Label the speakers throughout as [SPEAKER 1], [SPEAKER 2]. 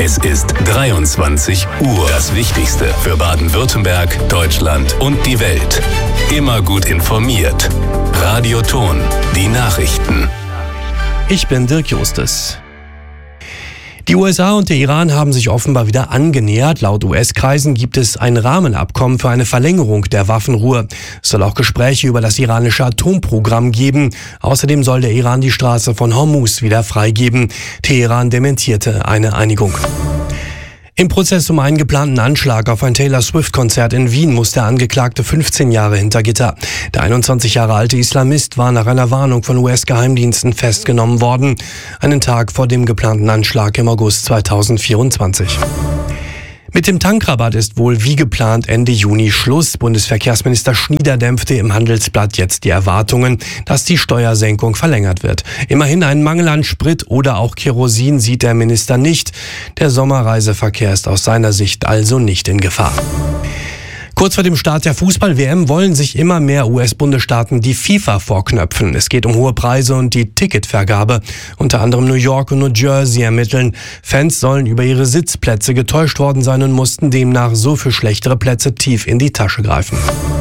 [SPEAKER 1] Es ist 23 Uhr. Das Wichtigste für Baden-Württemberg, Deutschland und die Welt. Immer gut informiert. Radio Ton, die Nachrichten.
[SPEAKER 2] Ich bin Dirk Justus. Die USA und der Iran haben sich offenbar wieder angenähert. Laut US-Kreisen gibt es ein Rahmenabkommen für eine Verlängerung der Waffenruhe. Es soll auch Gespräche über das iranische Atomprogramm geben. Außerdem soll der Iran die Straße von Hormuz wieder freigeben. Teheran dementierte eine Einigung. Im Prozess um einen geplanten Anschlag auf ein Taylor-Swift-Konzert in Wien muss der Angeklagte 15 Jahre hinter Gitter. Der 21 Jahre alte Islamist war nach einer Warnung von US-Geheimdiensten festgenommen worden, einen Tag vor dem geplanten Anschlag im August 2024. Mit dem Tankrabatt ist wohl wie geplant Ende Juni Schluss. Bundesverkehrsminister Schnieder dämpfte im Handelsblatt jetzt die Erwartungen, dass die Steuersenkung verlängert wird. Immerhin einen Mangel an Sprit oder auch Kerosin sieht der Minister nicht. Der Sommerreiseverkehr ist aus seiner Sicht also nicht in Gefahr. Kurz vor dem Start der Fußball-WM wollen sich immer mehr US-Bundesstaaten die FIFA vorknöpfen. Es geht um hohe Preise und die Ticketvergabe. Unter anderem New York und New Jersey ermitteln. Fans sollen über ihre Sitzplätze getäuscht worden sein und mussten demnach so für schlechtere Plätze tief in die Tasche greifen.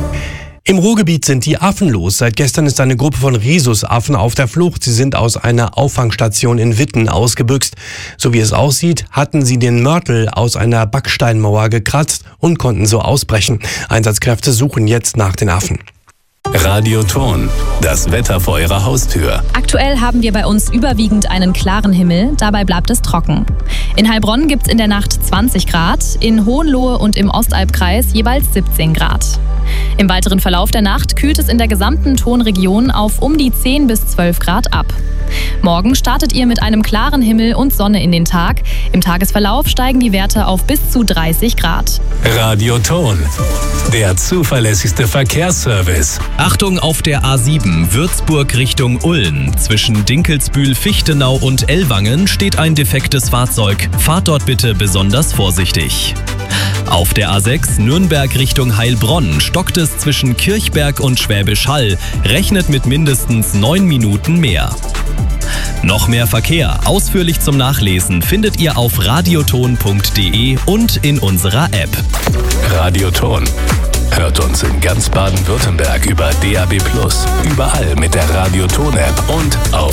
[SPEAKER 2] Im Ruhrgebiet sind die Affen los. Seit gestern ist eine Gruppe von Rhesusaffen auf der Flucht. Sie sind aus einer Auffangstation in Witten ausgebüxt. So wie es aussieht, hatten sie den Mörtel aus einer Backsteinmauer gekratzt und konnten so ausbrechen. Einsatzkräfte suchen jetzt nach den Affen.
[SPEAKER 1] Radio Ton, das Wetter vor Ihrer Haustür.
[SPEAKER 3] Aktuell haben wir bei uns überwiegend einen klaren Himmel, dabei bleibt es trocken. In Heilbronn gibt es in der Nacht 20 Grad, in Hohenlohe und im Ostalbkreis jeweils 17 Grad. Im weiteren Verlauf der Nacht kühlt es in der gesamten Tonregion auf um die 10 bis 12 Grad ab. Morgen startet ihr mit einem klaren Himmel und Sonne in den Tag. Im Tagesverlauf steigen die Werte auf bis zu 30 Grad.
[SPEAKER 1] Radio Ton, der zuverlässigste Verkehrsservice.
[SPEAKER 4] Achtung auf der A7 Würzburg Richtung Ulm. Zwischen Dinkelsbühl-Fichtenau und Ellwangen steht ein defektes Fahrzeug. Fahrt dort bitte besonders vorsichtig. Auf der A6 Nürnberg Richtung Heilbronn stockt es zwischen Kirchberg und Schwäbisch Hall. Rechnet mit mindestens 9 Minuten mehr. Noch mehr Verkehr, ausführlich zum Nachlesen, findet ihr auf radioton.de und in unserer App.
[SPEAKER 1] Radio Ton. Hört uns in ganz Baden-Württemberg über DAB+, überall mit der Radio Ton App und auf